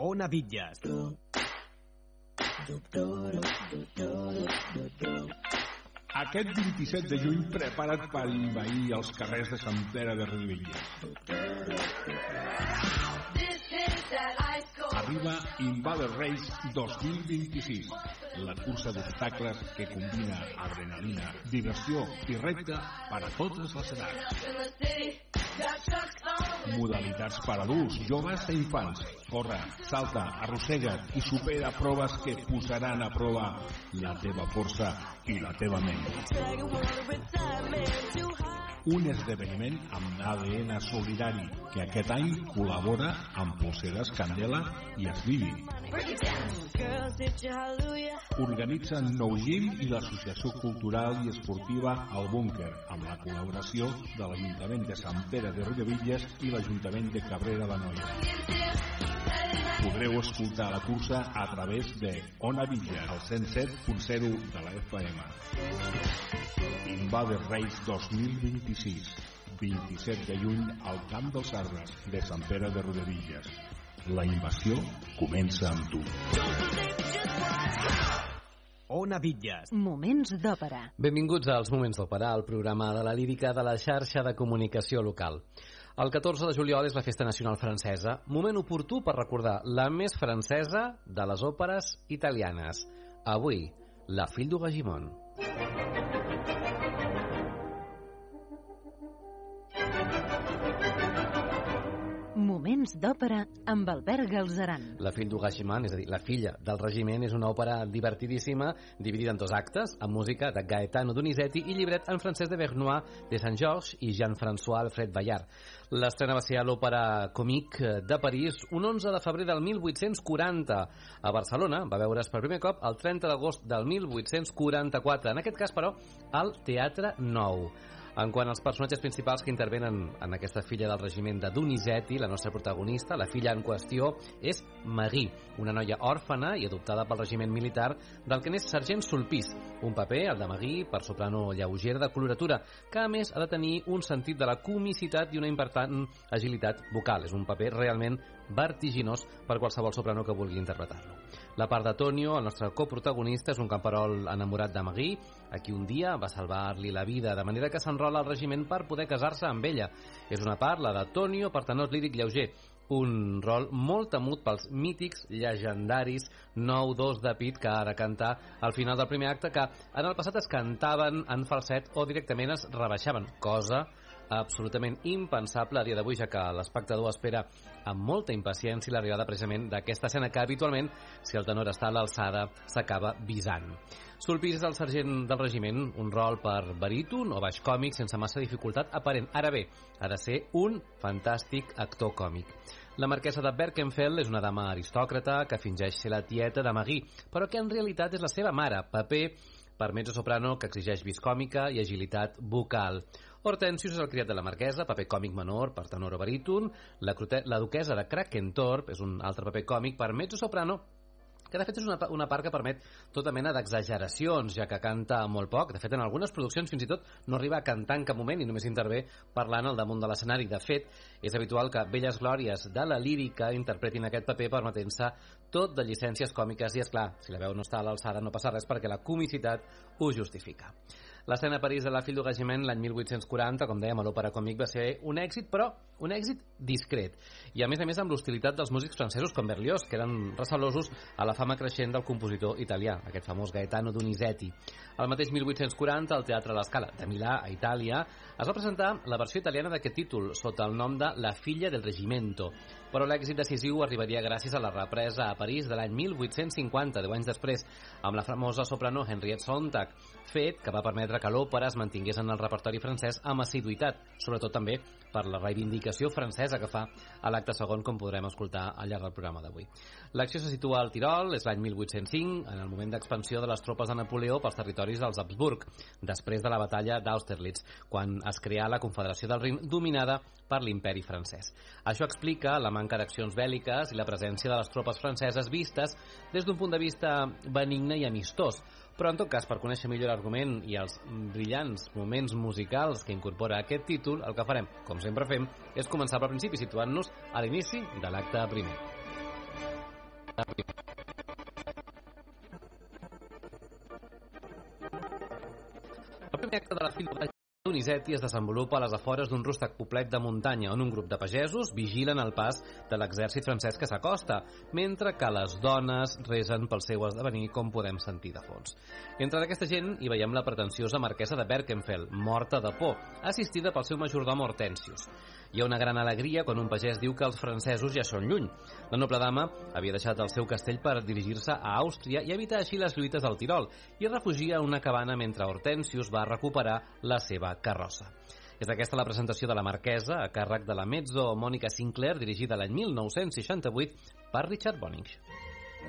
Ona Bitlles. Aquest 27 de juny prepara't per envair els carrers de Sant Pere de Riudebitlles. Arriba Invader Race 2026, la cursa d'obstacles que combina adrenalina, diversió i repte per a totes les edats. Modalitats per adults, joves i infants. Corre, salta, arrossega't i supera proves que posaran a prova la teva força i la teva ment. Un esdeveniment amb ADN solidari que aquest any col·labora amb Polseres Candela i Eslivi. Organitzen Nou Gym i l'Associació Cultural i Esportiva El Búnquer, amb la col·laboració de l'Ajuntament de Sant Pere de Riudebitlles i l'Ajuntament de Cabrera d'Anoia. Podreu escoltar la cursa a través de Ona Bitlles, al 107.0 de la FM. Invader Race 2026, 27 de juny al Camp dels Arbres de Sant Pere de Riudebitlles. La invasió comença amb tu. Ona Bitlles. Moments d'òpera. Benvinguts als Moments d'òpera, el programa de la lírica de la xarxa de comunicació local. El 14 de juliol és la Festa Nacional Francesa, moment oportú per recordar la més francesa de les òperes italianes. Avui, La Fille du Régiment. Moments d'òpera amb Albert Galzeran. La Fille du Régiment, és a dir, La filla del regiment, és una òpera divertidíssima, dividida en dos actes, amb música de Gaetano Donizetti i llibret en francès de Vernois de Saint-Georges i Jean-François Alfred Bayard. L'estrena va ser a l'Òpera Comique de París un 11 de febrer del 1840. A Barcelona va veure's per primer cop el 30 d'agost del 1844, en aquest cas, però, al Teatre Nou. En quant als personatges principals que intervenen en aquesta filla del regiment de Donizetti, la nostra protagonista, la filla en qüestió, és Marie, una noia òrfana i adoptada pel regiment militar del que n'és sergent Sulpice, un paper, el de Marie, per soprano lleugera de coloratura, que a més ha de tenir un sentit de la comicitat i una important agilitat vocal. És un paper realment vertiginós per qualsevol soprano que vulgui interpretar-lo. La part de Tonio, el nostre coprotagonista, és un camperol enamorat de Marie, a qui un dia va salvar-li la vida, de manera que s'enrola al regiment per poder casar-se amb ella. És una part, la de Tonio, per tenor líric lleuger, un rol molt temut pels mítics, llegendaris 9-2 de pit que ha de cantar al final del primer acte, que en el passat es cantaven en falset o directament es rebaixaven, cosa absolutament impensable a dia d'avui, ja que l'espectador espera amb molta impaciència l'arribada precisament d'aquesta escena que habitualment, si el tenor està a l'alçada, s'acaba visant. Sulpice és el sergent del regiment, un rol per baríton o baix còmic sense massa dificultat aparent. Ara bé, ha de ser un fantàstic actor còmic. La marquesa de Berkenfeld és una dama aristòcrata que fingeix ser la tieta de Marie, però que en realitat és la seva mare, paper per mezzo-soprano que exigeix vis còmica i agilitat vocal. Hortensius és el criat de la marquesa, paper còmic menor per tenor o baríton. La duquesa de Krakentorp és un altre paper còmic per mezzo-soprano, que de fet és una part que permet tota mena d'exageracions, ja que canta molt poc. De fet, en algunes produccions fins i tot no arriba a cantar en cap moment i només intervé parlant al damunt de l'escenari. De fet, és habitual que velles glòries de la lírica interpretin aquest paper permetent-se tot de llicències còmiques i, esclar, si la veu no està a l'alçada no passa res perquè la comicitat ho justifica. L'escena a París de La Fille du Régiment l'any 1840, com dèiem, a l'Òpera Comique va ser un èxit, però un èxit discret. I a més amb l'hostilitat dels músics francesos com Berlioz, que eren recelosos a la fama creixent del compositor italià, aquest famós Gaetano Donizetti. El mateix 1840, al Teatre La Scala de Milà, a Itàlia, es va presentar la versió italiana d'aquest títol, sota el nom de La filla del Regimento. Però l'èxit decisiu arribaria gràcies a la represa a París de l'any 1850, 10 anys després, amb la famosa soprano Henriette Sontag, fet que va permetre que l'òpera es mantingués en el repertori francès amb assiduïtat, sobretot també per la reivindicació francesa que fa a l'acte segon, com podrem escoltar al llarg del programa d'avui. L'acció se situa al Tirol, és l'any 1805, en el moment d'expansió de les tropes de Napoleó pels territoris dels Habsburg, després de la batalla d'Austerlitz, quan es creà la Confederació del Rin, dominada per l'imperi francès. Això explica la manca d'accions bèl·liques i la presència de les tropes franceses vistes des d'un punt de vista benigne i amistós. Però, en tot cas, per conèixer millor l'argument i els brillants moments musicals que incorpora aquest títol, el que farem, com sempre fem, és començar pel principi, situant-nos a l'inici de l'acte primer. El primer acte de la fila Donizetti es desenvolupa a les afores d'un rústec poblet de muntanya on un grup de pagesos vigilen el pas de l'exèrcit francès que s'acosta, mentre que les dones resen pel seu esdevenir, com podem sentir de fons. Entre aquesta gent hi veiem la pretensiosa marquesa de Berkenfeld, morta de por, assistida pel seu majordom Hortensius. Hi ha una gran alegria quan un pagès diu que els francesos ja són lluny. La noble dama havia deixat el seu castell per dirigir-se a Àustria i evitar així les lluites al Tirol i es refugia a una cabana mentre Hortensius va recuperar la seva carrossa. És aquesta la presentació de la marquesa a càrrec de la mezzo Mònica Sinclair, dirigida l'any 1968 per Richard Bonynge.